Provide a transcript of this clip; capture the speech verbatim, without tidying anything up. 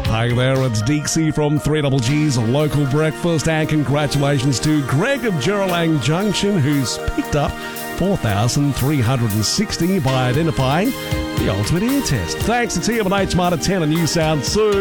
Hey there, it's Dixie from three Double G's Local Breakfast, and congratulations to Greg of Jeralang Junction, who's picked up four thousand three hundred sixty by identifying the ultimate ear test. Thanks to T M and H Marta ten, and you sound soon.